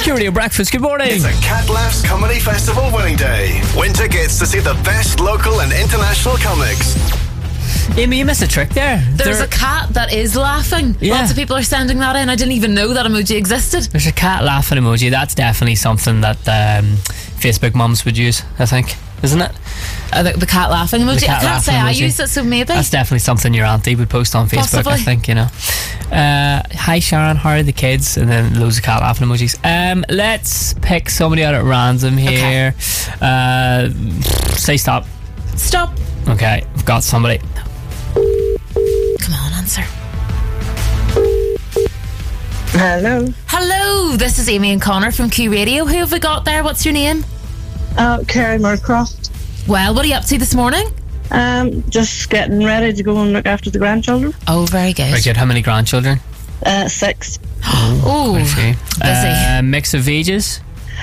Your Radio Breakfast, good morning. It's a Cat Laughs Comedy Festival winning day. Winter gets to see the best local and international comics. Amy, you missed a trick there. There's a cat that is laughing. Yeah. Lots of people are sending that in. I didn't even know that emoji existed. There's a cat laughing emoji. That's definitely something that Facebook mums would use, I think. Isn't it? The cat laughing emoji. The cat I can't say laughing I emoji. use it, so maybe. That's definitely something your auntie would post on Facebook, Possibly. I think, you know. Hi Sharon, how are the kids? And then loads of cat laughing emojis. Let's pick somebody out at random here. Say stop. Stop. Okay, I've got somebody. Come on, answer. Hello. Hello, this is Amy and Connor from Q Radio. Who have we got there? What's your name? Kerry Moorcroft. Well, what are you up to this morning? Just getting ready to go and look after the grandchildren. Oh, very good. Very good. How many grandchildren? 6. Oh, Okay. busy. Mix of ages?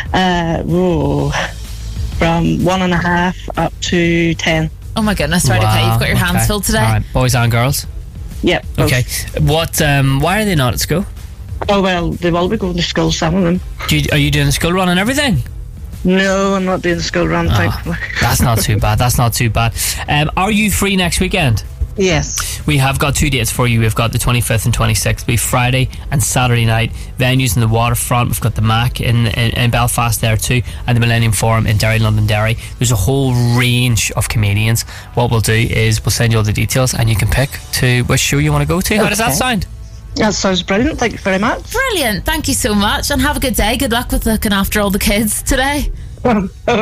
From 1.5 up to 10. Oh my goodness, right, okay, you've got your hands filled today. Alright, boys and girls? Yep. both. Okay. What? Why are they not at school? Oh, well, they will be going to school, some of them. Are you doing the school run and everything? No, I'm not doing the school run, thankfully. That's not too bad. That's not too bad. Are you free next weekend? Yes. We have got 2 dates for you. We've got the 25th and 26th. It'll be Friday and Saturday night. Venues in the waterfront. We've got the Mac in Belfast there too, and the Millennium Forum in Derry, Londonderry. There's a whole range of comedians. What we'll do is we'll send you all the details, and you can pick to which show you want to go to. How does that sound? That sounds brilliant. Thank you very much. Brilliant, thank you so much, and have a good day. Good luck with looking after all the kids today.